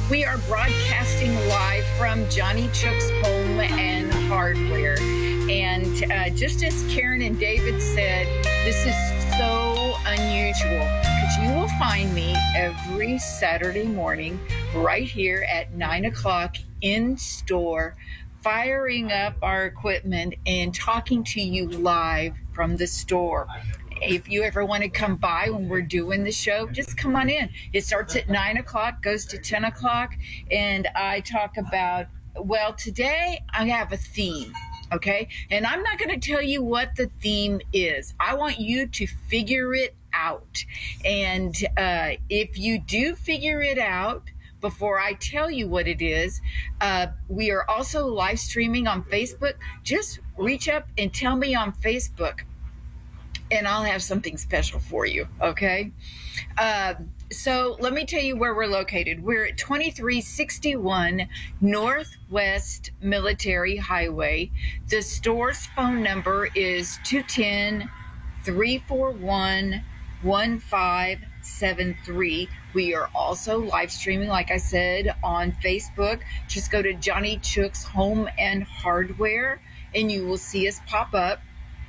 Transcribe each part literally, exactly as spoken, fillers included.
We are broadcasting live from Johnny Chook's Home and Hardware. And uh, just as Karen and David said, this is so unusual because you will find me every Saturday morning right here at nine o'clock in store, firing up our equipment and talking to you live from the store. If you ever want to come by when we're doing the show, just come on in. It starts at nine o'clock, goes to ten o'clock, and I talk about, well, today I have a theme, okay? And I'm not going to tell you what the theme is. I want you to figure it out. And uh, if you do figure it out, before I tell you what it is, uh, we are also live streaming on Facebook. Just reach up and tell me on Facebook, and I'll have something special for you, okay? Uh, so let me tell you where we're located. We're at twenty-three sixty-one Northwest Military Highway. The store's phone number is two one zero, three four one, one five seven three. We are also live streaming, like I said, on Facebook. Just go to Johnny Chook's Home and Hardware, and you will see us pop up.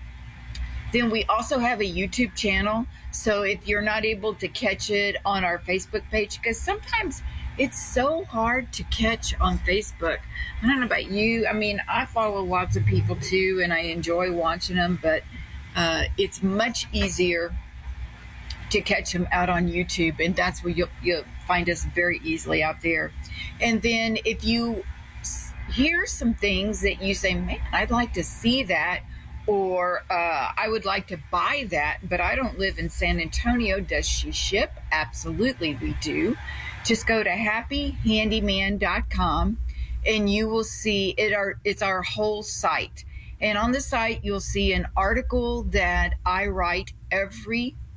Then we also have a YouTube channel. So if you're not able to catch it on our Facebook page, because sometimes it's so hard to catch on Facebook. I don't know about you. I mean, I follow lots of people too, and I enjoy watching them, but uh, it's much easier to catch them out on YouTube, and that's where you'll, you'll find us very easily out there. And then if you hear some things that you say, man, I'd like to see that, or uh, I would like to buy that, but I don't live in San Antonio. Does she ship? Absolutely, we do. Just go to happy handyman dot com, and you will see it. Our, it's our whole site. And on the site, you'll see an article that I write every